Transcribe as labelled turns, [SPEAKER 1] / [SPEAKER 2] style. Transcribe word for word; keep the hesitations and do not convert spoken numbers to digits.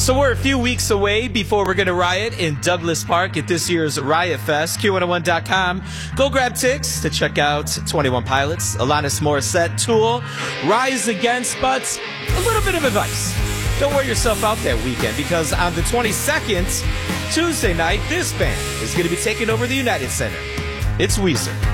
[SPEAKER 1] So we're a few weeks away before we're going to riot in Douglas Park at this year's Riot Fest. Q one oh one dot com. Go grab tickets to check out twenty-one Pilots, Alanis Morissette, Tool, Rise Against, but a little bit of advice. Don't wear yourself out that weekend, because on the twenty-second, Tuesday night, this band is going to be taking over the United Center. It's Weezer.